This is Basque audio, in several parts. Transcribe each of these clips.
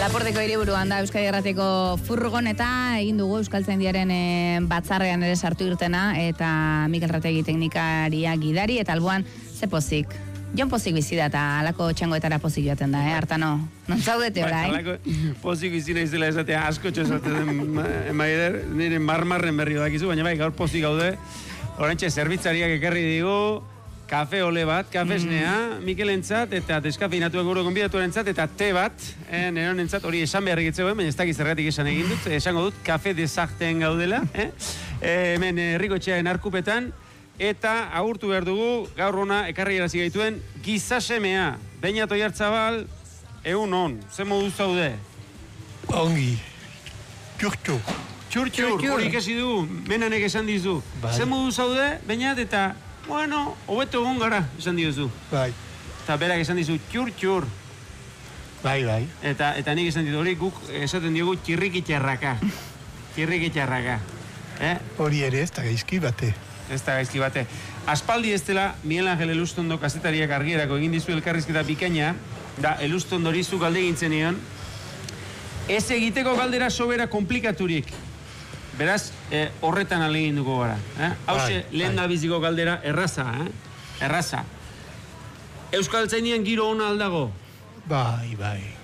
Lapordeko hiriburuan da Euskadi Irratiko furgoneta, egin dugu Euskaltzaindiaren batzarrean ere sartu irtena, eta Mikel Rategi teknikaria gidari, eta alboan ze pozik. Jon pozik bizi da, eta alako txangoetara pozik joaten da, Artano? Non zaudete orain? Alako pozik bizi naizela esatea asko txosatzen emaider, nire marmarren berri dakizu, baina bai, gaur pozik gaude, oraintxe zerbitzariak ekarri digu, kafe ole bat, kafesnea, Mikelentzat, eta deskafeinatuak gure gonbidatuarentzat, eta te bat, neronentzat, hori esan behar egitzegoen, baina ez dakiz zergatik esan egin dut, esango dut, kafe desarten gaudela, hemen herrikotxearen arkupetan, eta agurtu behar dugu, gaur hona ekarri erazi gaituen, gizasemea, Beñat Oiartzabal, egun on, ze modu zaude? Ongi, txurtxur. Txurtxur, hori ikasi du, menanek esan dizu. Ze modu zaude, Beñat, eta, bueno, hobeto egon gara, esan diozu. Bai. Eta berak esan dizu, txur. Bai. Eta nik esan dizu, hori guk esaten diogu txirrikitxarraka. Txirrikitxarraka. Hori ere ez da gaizki bate. Ez da gaizki bate. Aspaldi ez dela, Miguel Angel Elustondo kazetariak argierako egin dizu elkarrizketa bikaina, da Elustondori zu galde gintzen nion, ez egiteko galdera sobera komplikaturik. Beraz, horretan alegin duko gara. Hauxe, lehen da biziko galdera, erraza. Erraza. Euskaltzaindian giro ona aldago? Bai.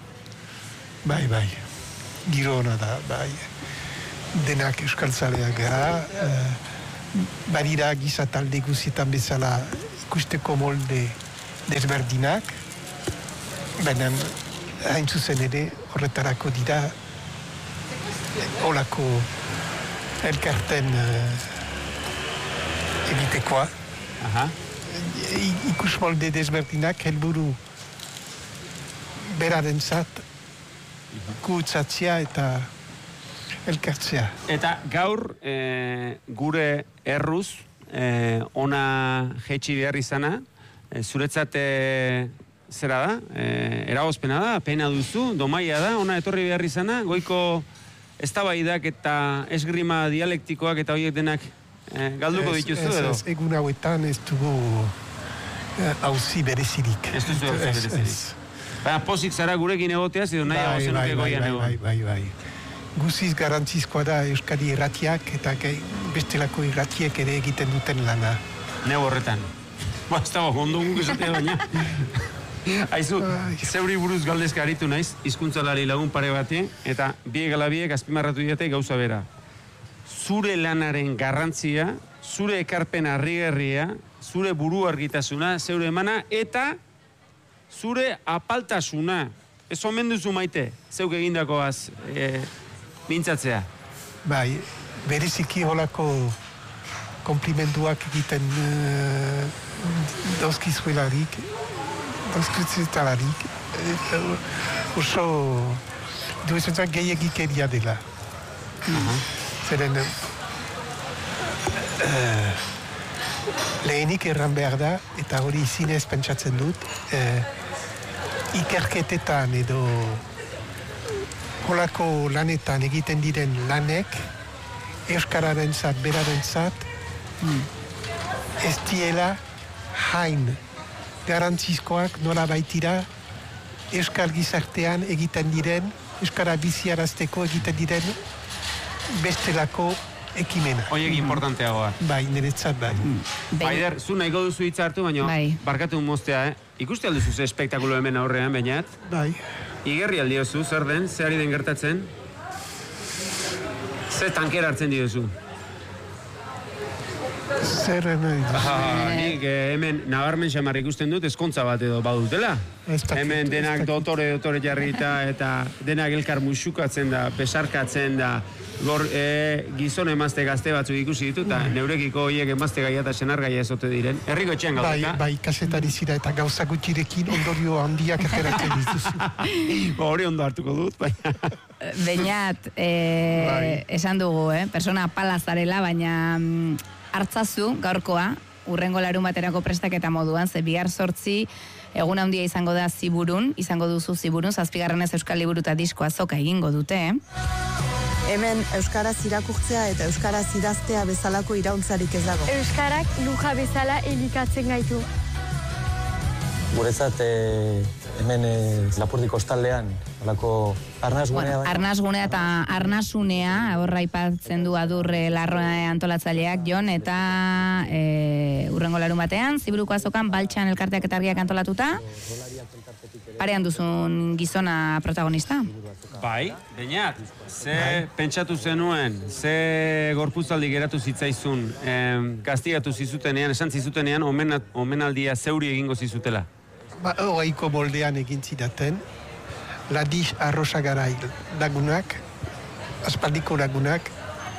Giro ona da, bai. Denak euskaltzaleak gara, badira giza talde guzietan bezala ikusteko molde desberdinak, baina hain zuzen ere horretarako dira olako elkarten egitekoa. Ikus molde desberdinak helburu berarentzat kutsatzea eta elkartzea. Eta gaur gure erruz ona jetxi behar izana, zuretzat zera da, eragozpena da, pena duzu, domaia da, ona etorri behar izana, goiko eztabaidak eta esgrima dialektikoak eta horiek denak galduko dituzu edo? Ez, egun hauetan ez dugu auzi berezirik. Ez duzu auzi berezirik. Baina pozik zara gurekin egoteaz edo nahi zenuke goian egon? Bai. Guziz garantzizkoa da Euskadi irratiak eta bestelako irratiek ere egiten duten lana. Neu horretan. Ba, ez dago, ondo guk esatea baina. Aizu, zeuri buruz galdezka aritu naiz, hizkuntzalari lagun pare bati, eta biek ala biek azpimarratu diate gauza bera. Zure lanaren garrantzia, zure ekarpen harrigarria, zure buru argitasuna, zeure emana, eta zure apaltasuna. Ez omen duzu maite, zeuk egindakoaz mintzatzea. Bai, bereziki holako komplimentuak egiten dauzkizuelarik, dauzkizuelarik, oso duezentzak gehiagikeria dela. Zeren lehenik erran behar da, eta hori zinez pentsatzen dut, ikerketetan edo holako lanetan egiten diren lanek euskararentzat, berarentzat ez diela hain garantzizkoak nola baitira euskal gizartean egiten diren, euskara biziarazteko egiten diren bestelako ekimena. Oiek importanteagoa. Bai, niretzat bai. Baider, zu nahiko duzu hitza hartu, baina barkatu moztea, Ikuste alduzu ze espektakulo hemen aurrean, Beñat? Bai. Igerri aldiozu, zer den, ze ari den gertatzen? Ze tankera hartzen diozu? Zer nik hemen nabarmen xamar ikusten dut eskontza bat edo badutela. Hemen denak dotore jarrita eta denak elkar musukatzen da, besarkatzen da, gizon emazte gazte batzuk ikusi ditu, eta neurekiko horiek emazte gaia eta senar gaia ezote diren. Herriko etxean gaudeka? Bai, kasetari zira eta gauza gutxirekin ondorio handiak ateratzen dituzu. Hori ondo hartuko dut, baina... Beñat, esan dugu, persona pala zarela, baina hartzazu gaurkoa, urrengo larun baterako prestaketa moduan, ze bihar 8 egun handia izango da Ziburun, izango duzu Ziburun, 7. Euskal Liburu eta Disko azoka egingo dute, Hemen euskaraz irakurtzea eta euskaraz idaztea bezalako irauntzarik ez dago. Euskarak luja bezala elikatzen gaitu. Guretzat hemen Lapurdi kostaldean alako arnasgunea. Arnasgunea eta arnasunea, horra aipatzen du Adurre Larroa antolatzaileak Jon, eta urrengo larunbatean, Ziburuko azokan Baltxan elkarteak eta argiak antolatuta, parean duzun gizona protagonista. Bai, Beñat, ze pentsatu zenuen, ze gorpuzaldi geratu zitzaizun, kastigatu zizutenean, esan zizutenean, omenaldia zeuri egingo zizutela? Oaiko moldean egin zidaten, Ladix Arrosagarai lagunak, aspaldiko lagunak,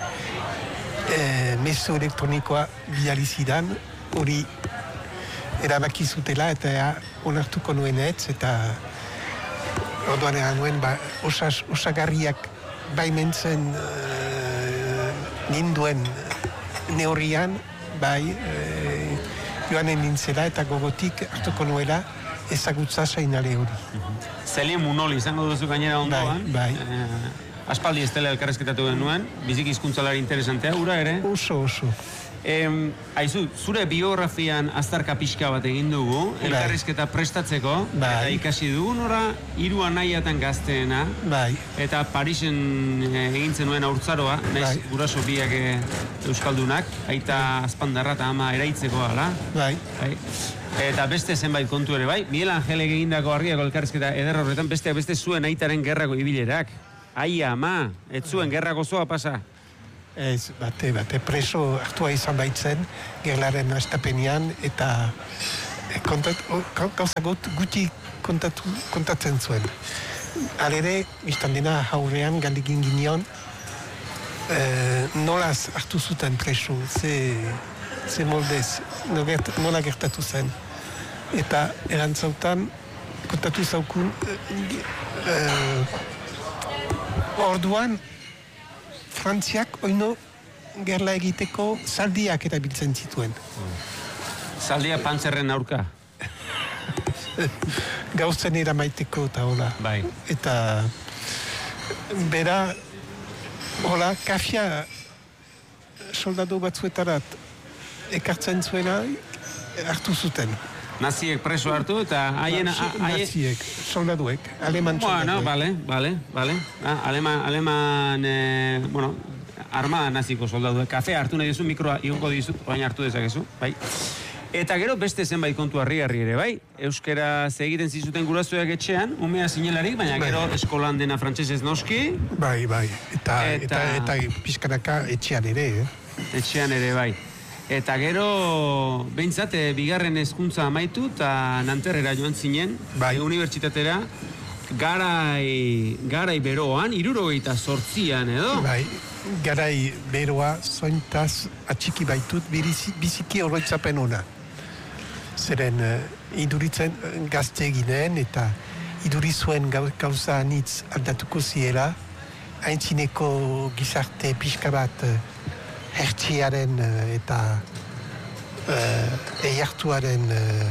mezu elektronikoa bidali zidan, hori erabaki zutela eta onartuko nuenetz, eta orduan egan nuen, osagarriak baimentzen ninduen neurrian, joanen nintzela eta gogotik hartuko nuela ezagutza zainale hori. Zelien Munoli izango duzu gainera ondoan. Bai. Aspaldi ez dela elkarrezketatu genuen, biziki hizkuntzalari interesantea, ura ere? Oso. Aizu, zure biografian aztarka pixka bat egin dugu, elkarrizketa prestatzeko, eta ikasi dugu nora, 3 anaiatan gazteena, eta Parisen egin zenuen haurtzaroa, naiz guraso biak euskaldunak, aita azpandarra eta ama eraitzeko ala. Eta beste zenbait kontu ere, Miguel Angel egindako argiako elkarrizketa eder horretan, beste zuen aitaren gerrako ibilerak. Aia, ama, ez zuen gerrako zoa pasa. Ez, bate preso hartua izan baitzen, gerlaren astapenean, eta gauza guti kontatzen zuen. Alere, biztan dena haurrean galdekin ginion, nolaz hartu zuten preso, ze moldez, nola gertatu zen. Eta erantzautan, kontatu zaukun, orduan, Frantziak oino gerla egiteko zaldiak erabiltzen zituen. Zaldia pantzerren aurka? Gauzen eramaiteko eta hola. Bai. Eta bera, hola, kafia soldadu batzuetarat ekartzen zuena hartu zuten. Naziek preso hartu eta haien... Naziek, soldaduek, aleman soldaduek. Bale. Aleman, armada naziko soldaduek. Kafe hartu nahi duzu, mikroa igongo dizut, baina hartu dezakezu, bai. Eta gero beste zenbait kontu harri ere, bai. Euskaraz egiten zizuten gurasoak etxean, umea zinelarik, baina gero eskolan dena frantsesez noski. Bai. Eta pizkanaka etxean ere, Etxean ere, bai. Eta gero, behintzat, bigarren hezkuntza amaitu, eta Nanterrera joan zinen, unibertsitatera, garai beroan, 78an edo? Bai, garai beroa, zointaz atxiki baitut, biziki oroitzapen ona. Zeren, iduritzen gazte eginen, eta idurizuen gauza anitz aldatuko ziela, haintzineko gizarte pixka bat, hertsiaren eta eiartuaren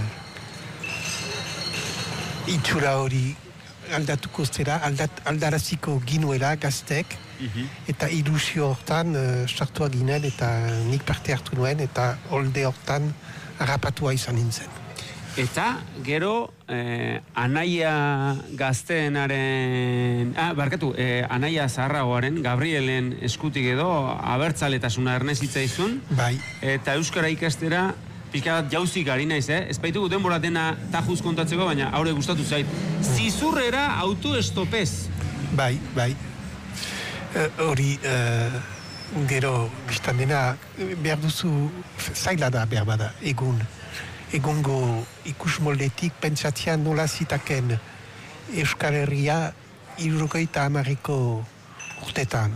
itxura hori aldatuko zera, aldaraziko ginuela gaztek, eta ilusio hortan sartua ginen eta nik parte hartu nuen eta holde hortan harrapatua izan nintzen. Eta gero anaia gazteenaren, anaia zaharragoaren, Gabrielen eskutik edo, abertzaletasuna ernezitzaizun. Bai. Eta euskara ikastera, pixka bat jauzik ari naiz, Ez baitugu denbora dena tajuz kontatzeko, baina haure gustatu zait. Zizurrera autoestopez. Bai. Hori, gero, biztan dena, behar duzu, zaila da behar bada, egungo ikusmoldetik pentsatzean nola zitaken Euskal Herria 70 urtetan.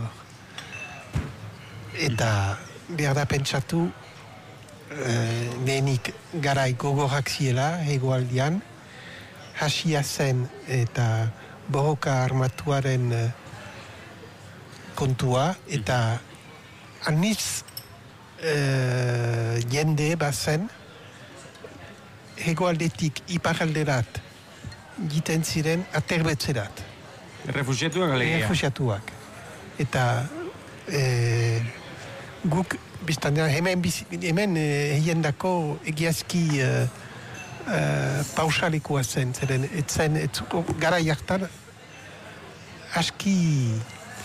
Eta behar da pentsatu lehenik garai gogorrak ziela hegoaldean, hasia zen eta borroka armatuaren kontua, eta aniz jende bazen hegoaldetik iparalderat giten ziren aterbetzerat. Refusiatuak alegia. Refusiatuak. Eta guk biztan hemen hiendako egiazki pausalikoa zen, zeren, gara jartan, aski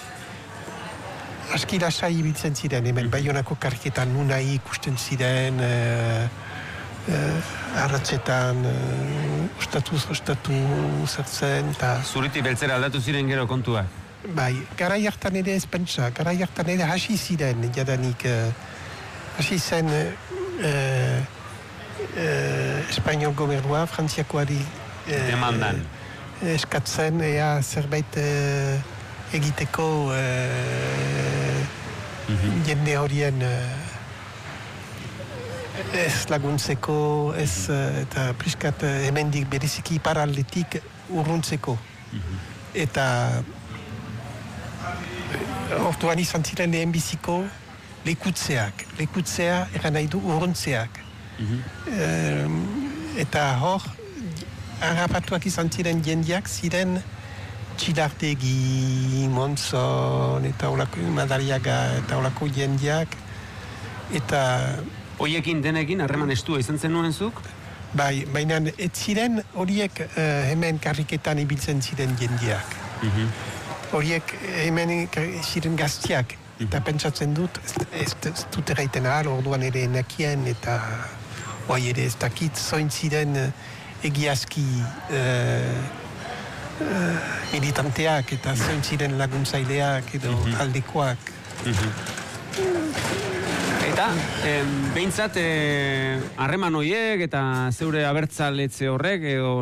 lasai ibiltzen ziren, hemen Baionako kariketan nunai ikusten ziren, arratzetan, ostatu zertzen, eta... Zuriti beltzera aldatu ziren gero kontua? Bai, gara jartan ere ez pentsa, gara jartan ere hasi ziren, jadanik, hasi zen Espainiol gobernua, Frantziakoari demandan. Eskatzen, ea zerbait egiteko jende horien ez laguntzeko, ez eta pixkat hemendik bereziki iparaldetik urruntzeko. Eta orduan izan ziren lehen biziko lekutzea eran nahi du urruntzeak. Eta hor, harrapatuak izan ziren jendeak ziren Txilartegi, Monzon, eta olako Madariaga, eta olako jendeak. Eta... Hoiekin denekin harreman estua izan zen nuen zuk? Bai, baina ez ziren horiek hemen karriketan ibiltzen ziren jendeak. Horiek hemen ziren gaztiak. Eta pentsatzen dut, ez dut erraiten ahal, orduan ere nekien, eta bai ere ez dakit, zoin ziren egiazki militanteak, eta zoin ziren laguntzaileak, edo aldekoak. Eta, behintzat, harreman horiek, eta zeure abertzaletze horrek, edo